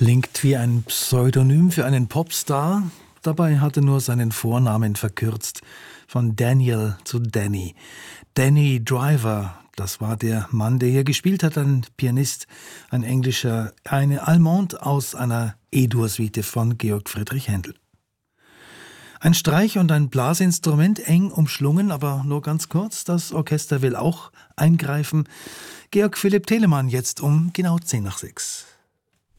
Klingt wie ein Pseudonym für einen Popstar. Dabei hat er nur seinen Vornamen verkürzt. Von Daniel zu Danny. Danny Driver, das war der Mann, der hier gespielt hat, ein Pianist, ein englischer, eine Allemande aus einer E-Dur-Suite von Georg Friedrich Händel. Ein Streich- und ein Blasinstrument, eng umschlungen, aber nur ganz kurz. Das Orchester will auch eingreifen. Georg Philipp Telemann jetzt um genau 5:10.